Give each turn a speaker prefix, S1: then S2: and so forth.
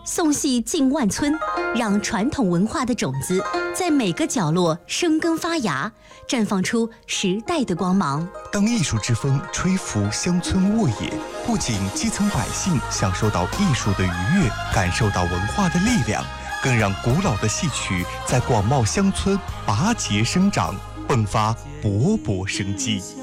S1: 送戏进万村，让传统文化的种子在每个角落生根发芽，绽放出时代的光芒。
S2: 当艺术之风吹拂乡村沃野，不仅基层百姓享受到艺术的愉悦，感受到文化的力量，更让古老的戏曲在广袤乡村拔节生长，迸发勃勃生机。